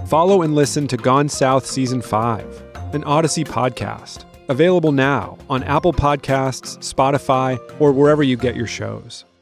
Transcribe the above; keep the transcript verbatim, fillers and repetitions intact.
Follow and listen to Gone South Season five, an Odyssey podcast, available now on Apple Podcasts, Spotify, or wherever you get your shows.